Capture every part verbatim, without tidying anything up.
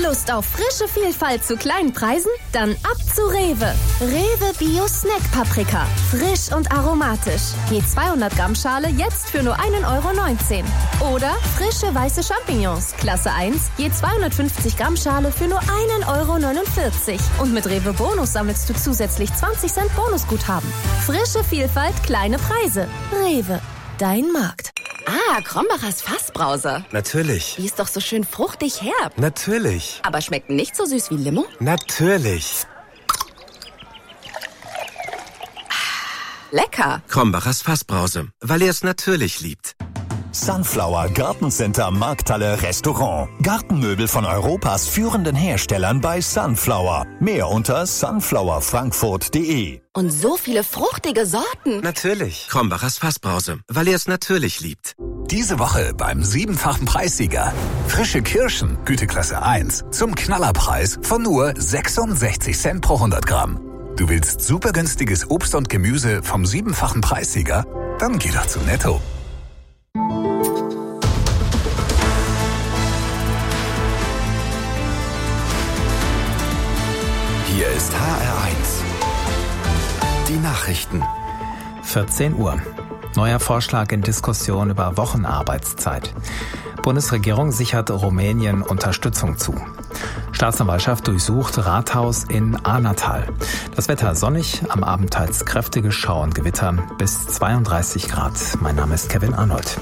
Lust auf frische Vielfalt zu kleinen Preisen? Dann ab zu Rewe. Rewe Bio Snack Paprika. Frisch und aromatisch. Je zweihundert Gramm Schale jetzt für nur ein Euro neunzehn. Oder frische weiße Champignons. Klasse eins. Je zweihundertfünfzig Gramm Schale für nur ein Euro neunundvierzig. Und mit Rewe Bonus sammelst du zusätzlich zwanzig Cent Bonusguthaben. Frische Vielfalt, kleine Preise. Rewe. Dein Markt. Ah, Krombachers Fassbrause. Natürlich. Die ist doch so schön fruchtig herb. Natürlich. Aber schmeckt nicht so süß wie Limo? Natürlich. Lecker. Krombachers Fassbrause, weil er es natürlich liebt. Sunflower Gartencenter Markthalle Restaurant. Gartenmöbel von Europas führenden Herstellern bei Sunflower. Mehr unter sunflower frankfurt punkt de. Und so viele fruchtige Sorten. Natürlich. Krombachers Fassbrause, weil er es natürlich liebt. Diese Woche beim siebenfachen Preissieger. Frische Kirschen, Güteklasse eins, zum Knallerpreis von nur sechsundsechzig Cent pro hundert Gramm. Du willst super günstiges Obst und Gemüse vom siebenfachen Preissieger? Dann geh doch zu Netto. Hier ist H R eins. Die Nachrichten. vierzehn Uhr. Neuer Vorschlag in Diskussion über Wochenarbeitszeit. Bundesregierung sichert Rumänien Unterstützung zu. Staatsanwaltschaft durchsucht Rathaus in Ahnatal. Das Wetter sonnig, am Abend teils kräftige Schauer und Gewitter bis zweiunddreißig Grad. Mein Name ist Kevin Arnold.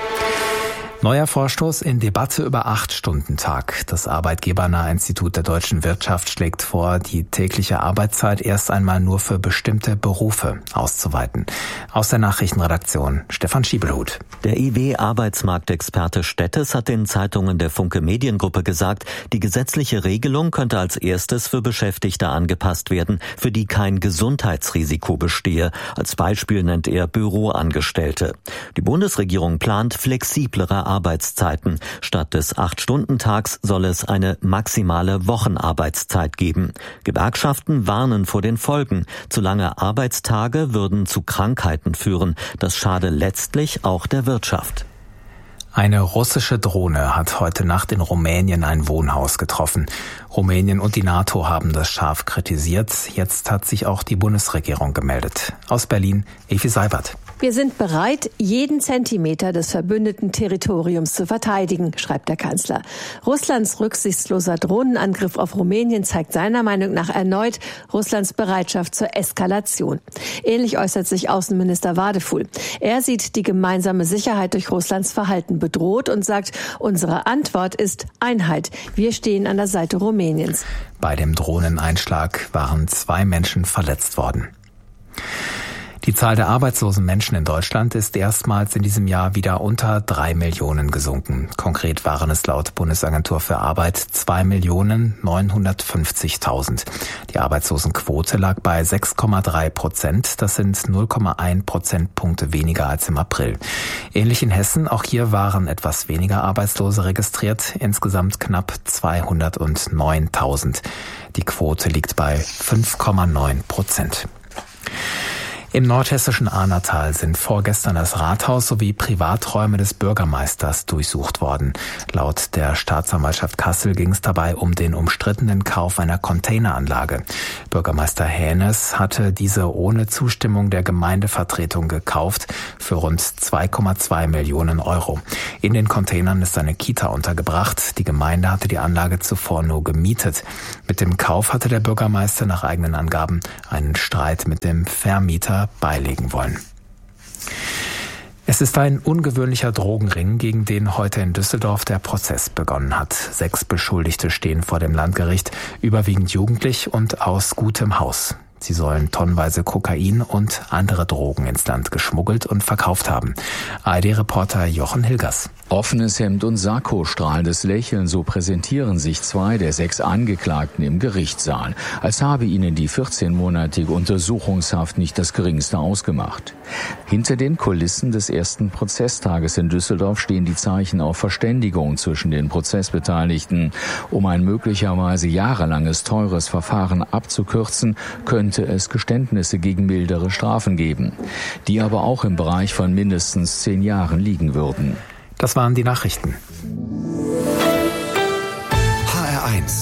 Neuer Vorstoß in Debatte über Acht-Stunden-Tag. Das Arbeitgebernahe Institut der deutschen Wirtschaft schlägt vor, die tägliche Arbeitszeit erst einmal nur für bestimmte Berufe auszuweiten. Aus der Nachrichtenredaktion Stefan Schiebelhut. Der I W-Arbeitsmarktexperte Stettes hat den Zeitungen der Funke Mediengruppe gesagt, die gesetzliche Regelung könnte als erstes für Beschäftigte angepasst werden, für die kein Gesundheitsrisiko bestehe. Als Beispiel nennt er Büroangestellte. Die Bundesregierung plant flexiblere Arbeitszeiten. Statt des Acht-Stunden-Tags soll es eine maximale Wochenarbeitszeit geben. Gewerkschaften warnen vor den Folgen. Zu lange Arbeitstage würden zu Krankheiten führen. Das schade letztlich auch der Wirtschaft. Eine russische Drohne hat heute Nacht in Rumänien ein Wohnhaus getroffen. Rumänien und die NATO haben das scharf kritisiert. Jetzt hat sich auch die Bundesregierung gemeldet. Aus Berlin, Evi Seibert. Wir sind bereit, jeden Zentimeter des verbündeten Territoriums zu verteidigen, schreibt der Kanzler. Russlands rücksichtsloser Drohnenangriff auf Rumänien zeigt seiner Meinung nach erneut Russlands Bereitschaft zur Eskalation. Ähnlich äußert sich Außenminister Wadefuhl. Er sieht die gemeinsame Sicherheit durch Russlands Verhalten bedroht und sagt, unsere Antwort ist Einheit. Wir stehen an der Seite Rumäniens. Bei dem Drohneneinschlag waren zwei Menschen verletzt worden. Die Zahl der arbeitslosen Menschen in Deutschland ist erstmals in diesem Jahr wieder unter drei Millionen gesunken. Konkret waren es laut Bundesagentur für Arbeit zwei Millionen neunhundertfünfzigtausend. Die Arbeitslosenquote lag bei sechs Komma drei Prozent. Das sind null Komma eins Prozentpunkte weniger als im April. Ähnlich in Hessen. Auch hier waren etwas weniger Arbeitslose registriert. Insgesamt knapp zweihundertneuntausend. Die Quote liegt bei fünf Komma neun Prozent. Im nordhessischen Ahnatal sind vorgestern das Rathaus sowie Privaträume des Bürgermeisters durchsucht worden. Laut der Staatsanwaltschaft Kassel ging es dabei um den umstrittenen Kauf einer Containeranlage. Bürgermeister Hähnes hatte diese ohne Zustimmung der Gemeindevertretung gekauft für rund zwei Komma zwei Millionen Euro. In den Containern ist eine Kita untergebracht. Die Gemeinde hatte die Anlage zuvor nur gemietet. Mit dem Kauf hatte der Bürgermeister nach eigenen Angaben einen Streit mit dem Vermieter beilegen wollen. Es ist ein ungewöhnlicher Drogenring, gegen den heute in Düsseldorf der Prozess begonnen hat. Sechs Beschuldigte stehen vor dem Landgericht, überwiegend jugendlich und aus gutem Haus. Sie sollen tonnenweise Kokain und andere Drogen ins Land geschmuggelt und verkauft haben. A R D-Reporter Jochen Hilgers. Offenes Hemd und Sakko, strahlendes Lächeln, so präsentieren sich zwei der sechs Angeklagten im Gerichtssaal, als habe ihnen die vierzehnmonatige Untersuchungshaft nicht das Geringste ausgemacht. Hinter den Kulissen des ersten Prozesstages in Düsseldorf stehen die Zeichen auf Verständigung zwischen den Prozessbeteiligten. Um ein möglicherweise jahrelanges teures Verfahren abzukürzen, könnte es Geständnisse gegen mildere Strafen geben, die aber auch im Bereich von mindestens zehn Jahren liegen würden. Das waren die Nachrichten. H R eins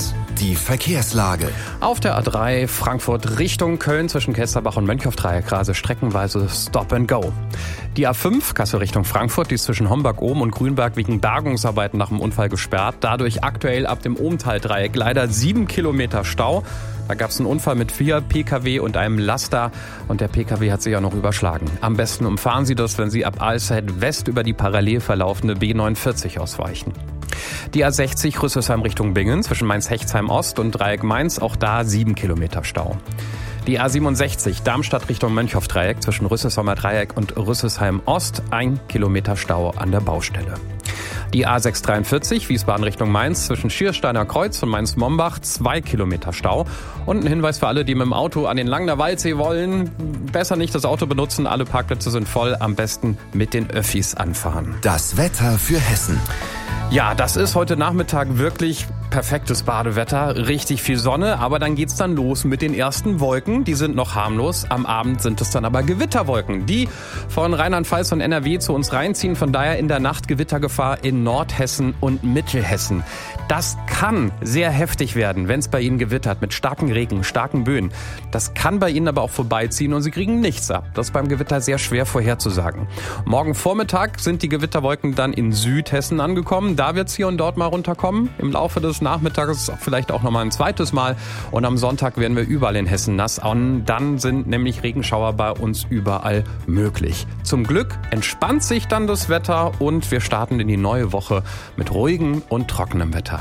Die Verkehrslage. Auf der A drei Frankfurt Richtung Köln zwischen Kelsterbach und Mönchhofdreieck gerade streckenweise Stop and Go. Die A fünf Kassel Richtung Frankfurt, die ist zwischen Homberg oben und Grünberg wegen Bergungsarbeiten nach dem Unfall gesperrt. Dadurch aktuell ab dem Ohmtal-Dreieck leider sieben Kilometer Stau. Da gab es einen Unfall mit vier Pkw und einem Laster und der Pkw hat sich auch noch überschlagen. Am besten umfahren Sie das, wenn Sie ab Alzey West über die parallel verlaufende B neunundvierzig ausweichen. Die A sechzig Rüsselsheim Richtung Bingen zwischen Mainz-Hechtsheim Ost und Dreieck Mainz, auch da sieben Kilometer Stau. Die A siebenundsechzig Darmstadt Richtung Mönchhofdreieck zwischen Rüsselsheimer Dreieck und Rüsselsheim Ost, ein Kilometer Stau an der Baustelle. Die A sechshundertdreiundvierzig Wiesbaden Richtung Mainz zwischen Schiersteiner Kreuz und Mainz-Mombach, zwei Kilometer Stau. Und ein Hinweis für alle, die mit dem Auto an den Langner Waldsee wollen, besser nicht das Auto benutzen, alle Parkplätze sind voll, am besten mit den Öffis anfahren. Das Wetter für Hessen. Ja, das ist heute Nachmittag wirklich perfektes Badewetter, richtig viel Sonne, aber dann geht's dann los mit den ersten Wolken, die sind noch harmlos. Am Abend sind es dann aber Gewitterwolken, die von Rheinland-Pfalz und N R W zu uns reinziehen, von daher in der Nacht Gewittergefahr in Nordhessen und Mittelhessen. Das kann sehr heftig werden, wenn es bei Ihnen gewittert, mit starken Regen, starken Böen. Das kann bei Ihnen aber auch vorbeiziehen und Sie kriegen nichts ab. Das ist beim Gewitter sehr schwer vorherzusagen. Morgen Vormittag sind die Gewitterwolken dann in Südhessen angekommen. Da wird es hier und dort mal runterkommen. Im Laufe des Nachmittags vielleicht auch nochmal ein zweites Mal. Und am Sonntag werden wir überall in Hessen nass. Und dann sind nämlich Regenschauer bei uns überall möglich. Zum Glück entspannt sich dann das Wetter und wir starten in die neue Woche mit ruhigem und trockenem Wetter.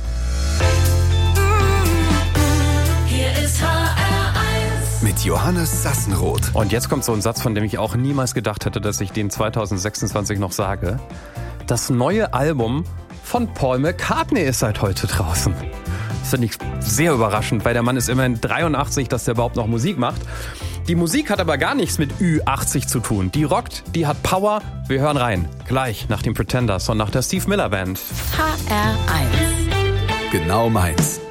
Hier ist H R eins. Mit Johannes Sassenroth. Und jetzt kommt so ein Satz, von dem ich auch niemals gedacht hätte, dass ich den zwanzig sechsundzwanzig noch sage. Das neue Album von Paul McCartney ist seit heute draußen. Das finde ich sehr überraschend, weil der Mann ist immerhin dreiundachtzig, dass der überhaupt noch Musik macht. Die Musik hat aber gar nichts mit Ü achtzig zu tun. Die rockt, die hat Power. Wir hören rein. Gleich nach den Pretenders und nach der Steve Miller Band. H R eins. Genau meins.